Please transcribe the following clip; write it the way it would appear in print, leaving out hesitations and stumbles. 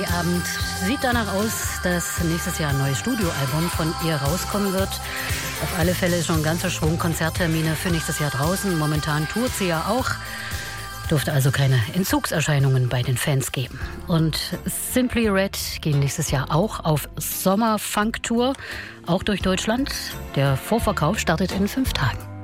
Freitagabend. Sieht danach aus, dass nächstes Jahr ein neues Studioalbum von ihr rauskommen wird. Auf alle Fälle ist schon ein ganzer Schwung Konzerttermine für nächstes Jahr draußen. Momentan tourt sie ja auch. Durfte also keine Entzugserscheinungen bei den Fans geben. Und Simply Red gehen nächstes Jahr auch auf Sommer-Funk-Tour, auch durch Deutschland. Der Vorverkauf startet in 5 Tagen.